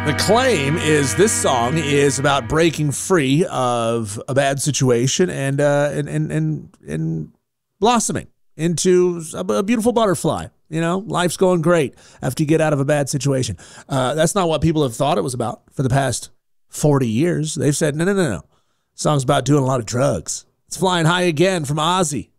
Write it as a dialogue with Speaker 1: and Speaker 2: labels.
Speaker 1: The claim is this song is about breaking free of a bad situation and blossoming into a beautiful butterfly. You know, life's going great after you get out of a bad situation. That's not what people have thought it was about for the past 40 years. They've said, no. The song's about doing a lot of drugs. It's Flying High again from Ozzy.